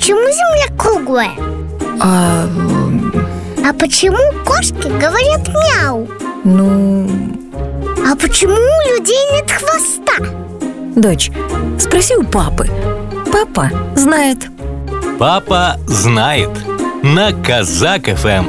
почему Земля круглая? А почему кошки говорят мяу? А почему у людей нет хвоста? Дочь, спроси у папы. Папа знает. Папа знает. На Казак ФМ.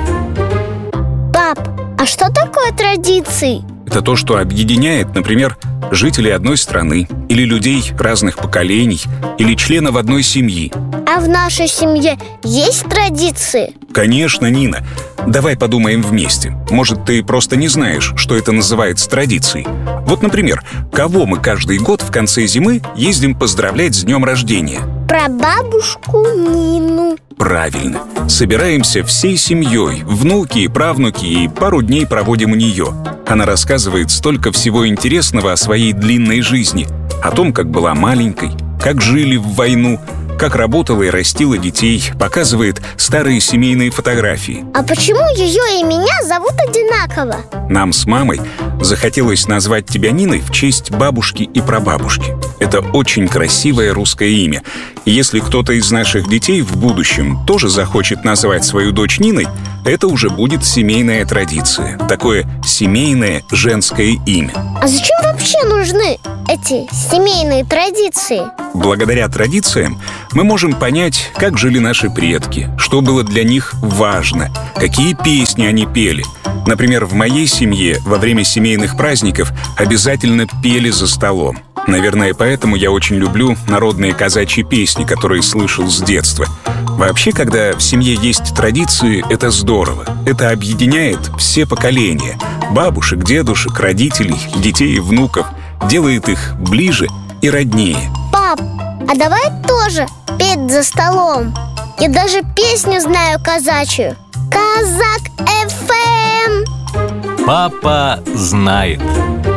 Пап, а что такое традиции? Это то, что объединяет, например, жителей одной страны, или людей разных поколений, или членов одной семьи. А в нашей семье есть традиции? Конечно, Нина. Давай подумаем вместе. Может, ты просто не знаешь, что это называется традицией. Вот, например, кого мы каждый год в конце зимы ездим поздравлять с днем рождения? Прабабушку Нину. Правильно. Собираемся всей семьей, внуки и правнуки, и пару дней проводим у нее. Она рассказывает столько всего интересного о своей длинной жизни. О том, как была маленькой, как жили в войну, как работала и растила детей, показывает старые семейные фотографии. А почему ее и меня зовут одинаково? Нам с мамой захотелось назвать тебя Ниной в честь бабушки и прабабушки. Это очень красивое русское имя. И если кто-то из наших детей в будущем тоже захочет назвать свою дочь Ниной, это уже будет семейная традиция. Такое семейное женское имя. А зачем вообще нужны эти семейные традиции? Благодаря традициям мы можем понять, как жили наши предки, что было для них важно, какие песни они пели. Например, в моей семье во время семейных праздников обязательно пели за столом. Наверное, поэтому я очень люблю народные казачьи песни, которые слышал с детства. Вообще, когда в семье есть традиции, это здорово. Это объединяет все поколения. Бабушек, дедушек, родителей, детей и внуков. Делает их ближе и роднее. Пап, а давай тоже петь за столом. Я даже песню знаю казачью. Казак ФМ. Папа знает.